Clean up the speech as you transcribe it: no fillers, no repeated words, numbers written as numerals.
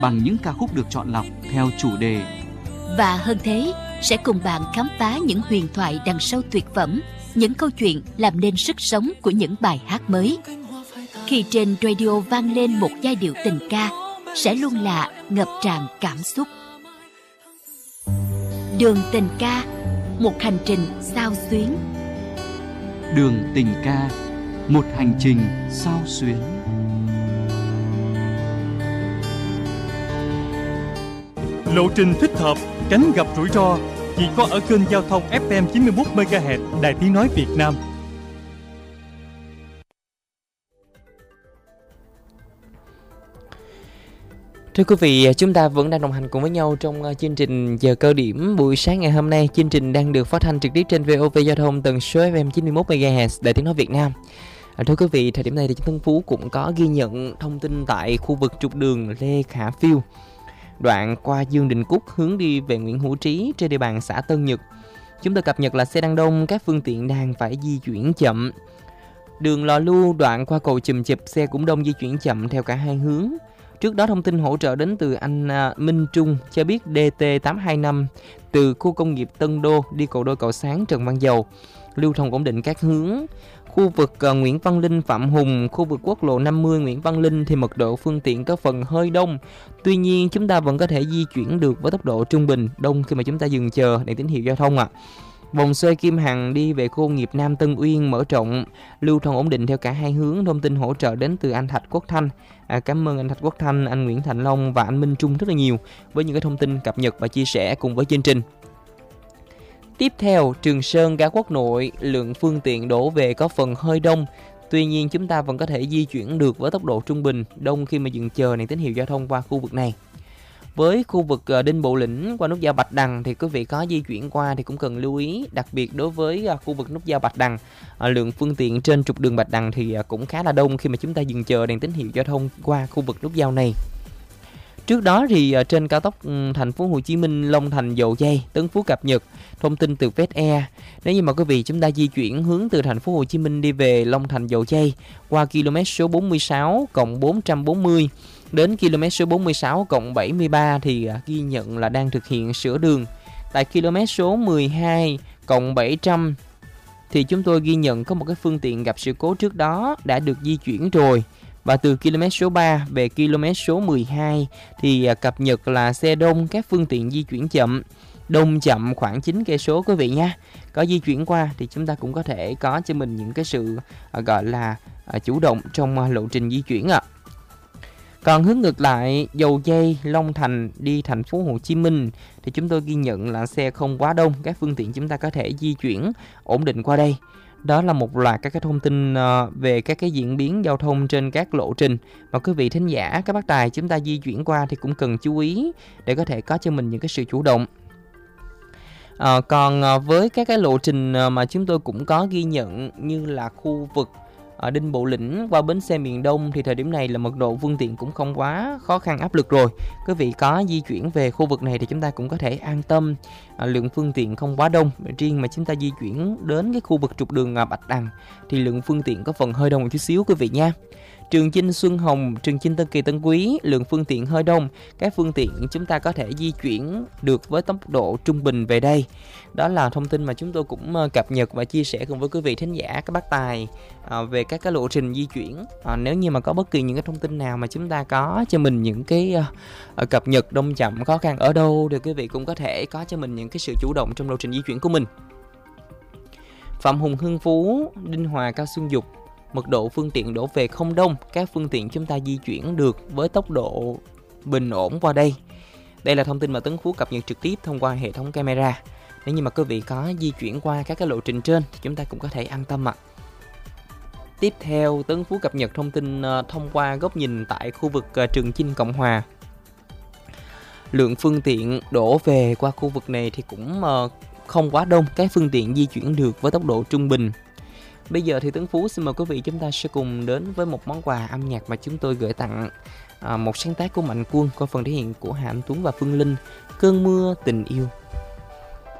bằng những ca khúc được chọn lọc theo chủ đề. Và hơn thế, sẽ cùng bạn khám phá những huyền thoại đằng sau tuyệt phẩm, những câu chuyện làm nên sức sống của những bài hát mới. Khi trên radio vang lên một giai điệu tình ca, sẽ luôn là ngập tràn cảm xúc. Đường tình ca, một hành trình xao xuyến. Đường tình ca, một hành trình xao xuyến. Lộ trình thích hợp, tránh gặp rủi ro, chỉ có ở kênh giao thông FM 91 MHz Đài Tiếng nói Việt Nam. Thưa quý vị, chúng ta vẫn đang đồng hành cùng với nhau trong chương trình Giờ Cao Điểm buổi sáng ngày hôm nay. Chương trình đang được phát thanh trực tiếp trên VOV Giao thông tần số FM 91 MHz Đài Tiếng nói Việt Nam. Thưa quý vị, thời điểm này thì Tân Phú cũng có ghi nhận thông tin tại khu vực trục đường Lê Khả Phiêu, đoạn qua Dương Đình Cúc hướng đi về Nguyễn Hữu Trí trên địa bàn xã Tân Nhật. Chúng tôi cập nhật là xe đang đông, các phương tiện đang phải di chuyển chậm. Đường Lò Lu đoạn qua cầu Chùm Chụp, xe cũng đông di chuyển chậm theo cả hai hướng. Trước đó thông tin hỗ trợ đến từ anh Minh Trung cho biết DT825 từ khu công nghiệp Tân Đô đi cầu Đôi Cầu Sáng Trần Văn Dầu lưu thông ổn định các hướng. Khu vực Nguyễn Văn Linh Phạm Hùng, khu vực quốc lộ 50 Nguyễn Văn Linh thì mật độ phương tiện có phần hơi đông. Tuy nhiên chúng ta vẫn có thể di chuyển được với tốc độ trung bình, đông khi mà chúng ta dừng chờ đèn tín hiệu giao thông ạ. Vòng xoay Kim Hằng đi về khu công nghiệp Nam Tân Uyên mở rộng, lưu thông ổn định theo cả hai hướng. Thông tin hỗ trợ đến từ anh Thạch Quốc Thanh. Cảm ơn anh Thạch Quốc Thanh, anh Nguyễn Thành Long và anh Minh Trung rất là nhiều với những cái thông tin cập nhật và chia sẻ cùng với chương trình. Tiếp theo, Trường Sơn Ga Quốc Nội, lượng phương tiện đổ về có phần hơi đông. Tuy nhiên chúng ta vẫn có thể di chuyển được với tốc độ trung bình, đông khi mà dừng chờ đèn tín hiệu giao thông qua khu vực này. Với khu vực Đinh Bộ Lĩnh qua nút giao Bạch Đằng thì quý vị có di chuyển qua thì cũng cần lưu ý, đặc biệt đối với khu vực nút giao Bạch Đằng, lượng phương tiện trên trục đường Bạch Đằng thì cũng khá là đông khi mà chúng ta dừng chờ đèn tín hiệu giao thông qua khu vực nút giao này. Trước đó thì trên cao tốc thành phố Hồ Chí Minh Long Thành Dầu Giây, Tân Phú cập nhật thông tin từ VSE. Nếu như mà quý vị chúng ta di chuyển hướng từ thành phố Hồ Chí Minh đi về Long Thành Dầu Giây qua km số 46 cộng 440 đến km số 46 cộng 73 thì ghi nhận là đang thực hiện sửa đường. Tại km số 12 cộng 700 thì chúng tôi ghi nhận có một cái phương tiện gặp sự cố trước đó đã được di chuyển rồi. Và từ km số 3 về km số 12 thì cập nhật là xe đông, các phương tiện di chuyển chậm. Đông chậm khoảng 9 cây số quý vị nha. Có di chuyển qua thì chúng ta cũng có thể có cho mình những cái sự gọi là chủ động trong lộ trình di chuyển ạ. Còn hướng ngược lại, Dầu Giây, Long Thành đi thành phố Hồ Chí Minh thì chúng tôi ghi nhận là xe không quá đông, các phương tiện chúng ta có thể di chuyển ổn định qua đây. Đó là một loạt các cái thông tin về các cái diễn biến giao thông trên các lộ trình mà quý vị thính giả, các bác tài chúng ta di chuyển qua thì cũng cần chú ý để có thể có cho mình những cái sự chủ động. Còn với các cái lộ trình mà chúng tôi cũng có ghi nhận như là khu vực Đinh Bộ Lĩnh qua bến xe miền Đông thì thời điểm này là mật độ phương tiện cũng không quá khó khăn áp lực rồi. Quý vị có di chuyển về khu vực này thì chúng ta cũng có thể an tâm, lượng phương tiện không quá đông. Riêng mà chúng ta di chuyển đến cái khu vực trục đường Bạch Đằng thì lượng phương tiện có phần hơi đông một chút xíu quý vị nha. Trường Chinh Xuân Hồng, Trường Chinh Tân Kỳ Tân Quý, lượng phương tiện hơi đông. Các phương tiện chúng ta có thể di chuyển được với tốc độ trung bình về đây. Đó là thông tin mà chúng tôi cũng cập nhật và chia sẻ cùng với quý vị thính giả, các bác tài về các cái lộ trình di chuyển. Nếu như mà có bất kỳ những cái thông tin nào mà chúng ta có cho mình những cái cập nhật đông chậm khó khăn ở đâu thì quý vị cũng có thể có cho mình những cái sự chủ động trong lộ trình di chuyển của mình. Phạm Hùng Hưng Phú, Đinh Hòa Cao Xuân Dục, mật độ phương tiện đổ về không đông, các phương tiện chúng ta di chuyển được với tốc độ bình ổn qua đây. Đây là thông tin mà Tấn Phú cập nhật trực tiếp thông qua hệ thống camera. Nếu như mà quý vị có di chuyển qua các cái lộ trình trên thì chúng ta cũng có thể an tâm ạ. Tiếp theo, Tấn Phú cập nhật thông tin thông qua góc nhìn tại khu vực Trường Chinh Cộng Hòa. Lượng phương tiện đổ về qua khu vực này thì cũng không quá đông, các phương tiện di chuyển được với tốc độ trung bình. Bây giờ thì Tấn Phú xin mời quý vị chúng ta sẽ cùng đến với một món quà âm nhạc mà chúng tôi gửi tặng, một sáng tác của Mạnh Quân qua phần thể hiện của Hà Anh Tuấn và Phương Linh, Cơn Mưa Tình Yêu.